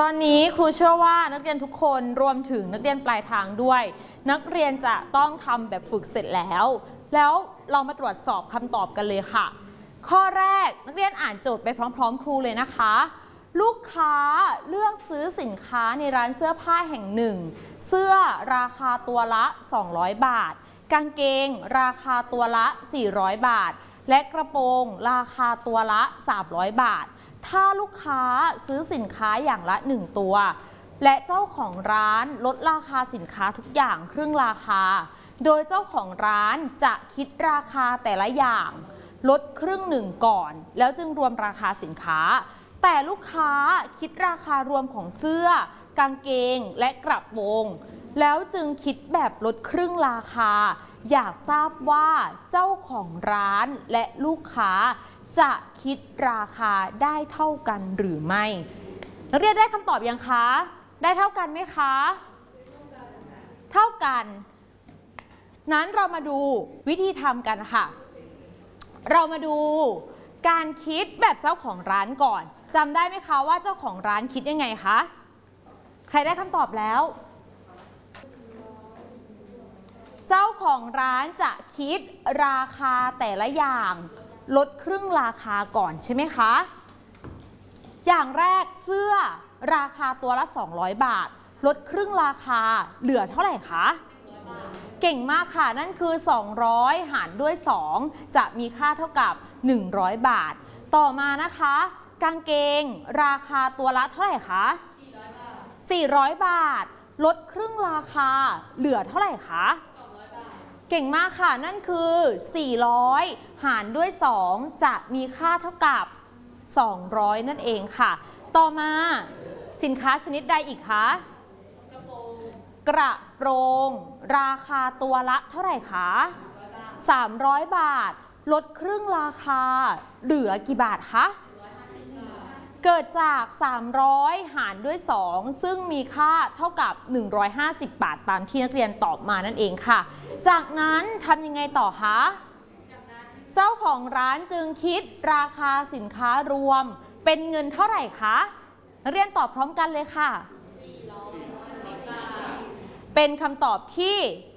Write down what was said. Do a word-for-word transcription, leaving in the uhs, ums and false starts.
ตอนนี้ครูเชื่อว่านักเรียนทุกคนรวมถึงนักเรียนปลายทางด้วยนักเรียนจะต้องทำแบบฝึกเสร็จแล้วแล้วเรามาตรวจสอบคำตอบกันเลยค่ะข้อแรกนักเรียนอ่านโจทย์ไปพร้อมๆครูเลยนะคะลูกค้าเลือกซื้อสินค้าในร้านเสื้อผ้าแห่งหนึ่งเสื้อราคาตัวละสองร้อยบาทกางเกงราคาตัวละสี่ร้อยบาทและกระโปรงราคาตัวละสามร้อยบาทถ้าลูกค้าซื้อสินค้าอย่างละหนึ่งตัวและเจ้าของร้านลดราคาสินค้าทุกอย่างครึ่งราคาโดยเจ้าของร้านจะคิดราคาแต่ละอย่างลดครึ่งหนึ่งก่อนแล้วจึงรวมราคาสินค้าแต่ลูกค้าคิดราคารวมของเสื้อกางเกงและกระโปรงแล้วจึงคิดแบบลดครึ่งราคาอยากทราบว่าเจ้าของร้านและลูกค้าจะคิดราคาได้เท่ากันหรือไม่นักเรียนได้คำตอบยังคะได้เท่ากันไหมคะเท่ากันนั้นเรามาดูวิธีทำกันค่ะเรามาดูการคิดแบบเจ้าของร้านก่อนจำได้ไหมคะว่าเจ้าของร้านคิดยังไงคะใครได้คำตอบแล้วเจ้าของร้านจะคิดราคาแต่ละอย่างลดครึ่งราคาก่อนใช่ไหมคะอย่างแรกเสื้อราคาตัวละสองร้อยบาทลดครึ่งราคาเหลือเท่าไหร่คะเก่งมากค่ะนั่นคือสองร้อยหารด้วยสองจะมีค่าเท่ากับหนึ่งร้อยบาทต่อมานะคะกางเกงราคาตัวละเท่าไหร่คะสี่ร้อยบาทลดครึ่งราคาเหลือเท่าไหร่คะเก่งมากค่ะนั่นคือสี่ร้อยหารด้วยสองจะมีค่าเท่ากับสองร้อยนั่นเองค่ะต่อมาสินค้าชนิดใดอีกคะกระโปรงราคาตัวละเท่าไหร่คะสามร้อยบาทลดครึ่งราคาเหลือกี่บาทคะเกิดจากสามร้อยหารด้วยสองซึ่งมีค่าเท่ากับหนึ่งร้อยห้าสิบบาทตามที่นักเรียนตอบมานั่นเองค่ะจากนั้นทำยังไงต่อคะเจ้าของร้านจึงคิดราคาสินค้ารวมเป็นเงินเท่าไหร่คะนักเรียนตอบพร้อมกันเลยค่ะเป็นคำตอบที่